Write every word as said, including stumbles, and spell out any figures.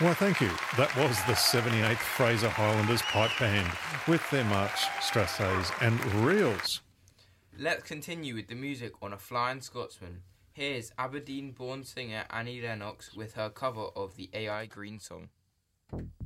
Well, thank you. That was the seventy-eighth Fraser Highlanders Pipe Band with their march, strathspeys and reels. Let's continue with the music on A Flying Scotsman. Here's Aberdeen-born singer Annie Lennox with her cover of the A I Green song.